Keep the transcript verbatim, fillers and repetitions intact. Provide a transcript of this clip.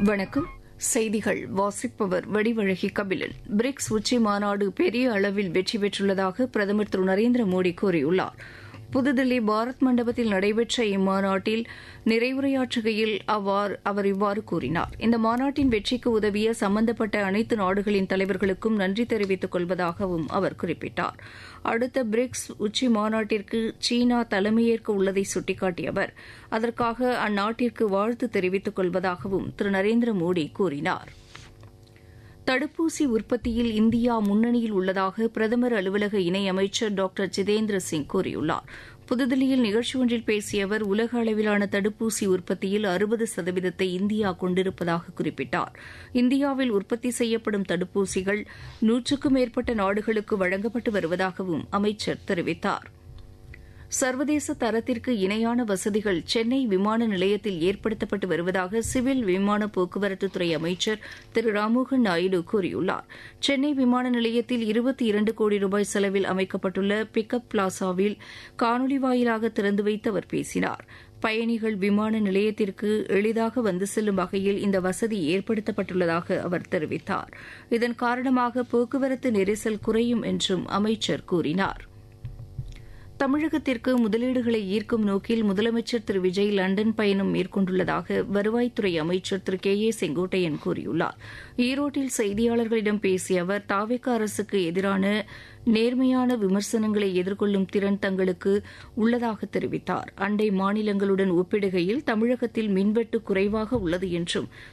வணக்கம். செய்திகள் வாசிப்பவர் வடிவழகி கபிலன். பிரிக்ஸ் உச்சி மாநாடு பெரிய அளவில் வெற்றி பெற்றுள்ளதாக பிரதமர் திரு நரேந்திர மோடி கூறியுள்ளார். புதுதில்லி பாரத் மண்டபத்தில் நடைபெற்ற இம்மாநாட்டில் நிறைவுரையாற்றுகையில் அவர் இவ்வாறு கூறினார். இந்த மாநாட்டின் வெற்றிக்கு உதவிய சம்பந்தப்பட்ட அனைத்து நாடுகளின் தலைவர்களுக்கும் நன்றி தெரிவித்துக் கொள்வதாகவும் அவர் குறிப்பிட்டார். அடுத்த பிரிக்ஸ் உச்சி மாநாட்டிற்கு சீனா தலைமையேற்க உள்ளதை சுட்டிக்காட்டிய அவர் அதற்காக அந்நாட்டிற்கு வாழ்த்து தெரிவித்துக் கொள்வதாகவும் திரு நரேந்திர மோடி கூறினார். தடுப்பூசி உற்பத்தியில் இந்தியா முன்னணியில் உள்ளதாக பிரதமர் அலுவலக இணையமைச்சர் டாக்டர் ஜிதேந்திர சிங் கூறியுள்ளார். புதுதில்லியில் நிகழ்ச்சி ஒன்றில் பேசிய அவர் உலக அளவிலான தடுப்பூசி உற்பத்தியில் அறுபது சதவீதத்தை இந்தியா கொண்டிருப்பதாக குறிப்பிட்டார். இந்தியாவில் உற்பத்தி செய்யப்படும் தடுப்பூசிகள் நூற்றுக்கும் மேற்பட்ட நாடுகளுக்கு வழங்கப்பட்டு வருவதாகவும் அமைச்சர் தெரிவித்தார். சர்வதேச தரத்திற்கு இணையான வசதிகள் சென்னை விமான நிலையத்தில் ஏற்படுத்தப்பட்டு வருவதாக சிவில் விமான போக்குவரத்துத்துறை அமைச்சர் திரு ராம்மோகன் நாயுடு கூறியுள்ளார். சென்னை விமான நிலையத்தில் இருபத்தி இரண்டு கோடி ரூபாய் செலவில் அமைக்கப்பட்டுள்ள பிக்கப் பிளாசாவில் காணொலி வாயிலாக திறந்து வைத்து அவர் பேசினார். பயணிகள் விமான நிலையத்திற்கு எளிதாக வந்து செல்லும் வகையில் இந்த வசதி ஏற்படுத்தப்பட்டுள்ளதாக அவர் தெரிவித்தார். இதன் காரணமாக போக்குவரத்து நெரிசல் குறையும் என்றும் அமைச்சர் கூறினார். தமிழகத்திற்கு முதலீடுகளை ஈர்க்கும் நோக்கில் முதலமைச்சர் திரு விஜய் லண்டன் பயணம் மேற்கொண்டுள்ளதாக வருவாய்த்துறை அமைச்சர் திரு கே ஏ செங்கோட்டையன் கூறியுள்ளார். ஈரோட்டில் செய்தியாளர்களிடம் பேசிய அவர் தாவேகா அரசுக்கு எதிரான நேர்மையான விமர்சனங்களை எதிர்கொள்ளும் திறன் தங்களுக்கு உள்ளதாக தெரிவித்தார். அண்டை மாநிலங்களுடன் ஒப்பிடுகையில் தமிழகத்தில் மின்வெட்டு குறைவாக உள்ளது என்றும்